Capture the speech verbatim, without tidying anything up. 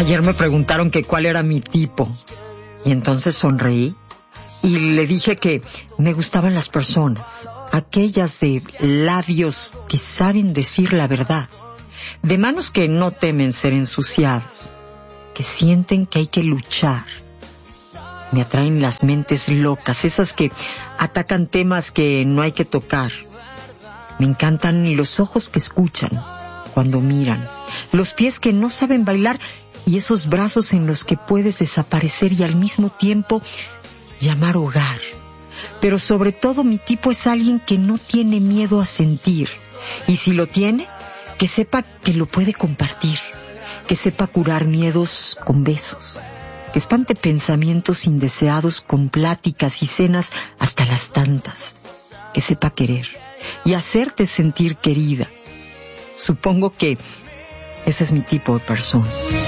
Ayer me preguntaron que cuál era mi tipo. Y entonces sonreí y le dije que me gustaban las personas, aquellas de labios que saben decir la verdad, de manos que no temen ser ensuciadas, que sienten que hay que luchar. Me atraen las mentes locas, esas que atacan temas que no hay que tocar. Me encantan los ojos que escuchan cuando miran, los pies que no saben bailar y esos brazos en los que puedes desaparecer y al mismo tiempo llamar hogar. Pero sobre todo mi tipo es alguien que no tiene miedo a sentir. Y si lo tiene, que sepa que lo puede compartir. Que sepa curar miedos con besos. Que espante pensamientos indeseados con pláticas y cenas hasta las tantas. Que sepa querer y hacerte sentir querida. Supongo que ese es mi tipo de persona.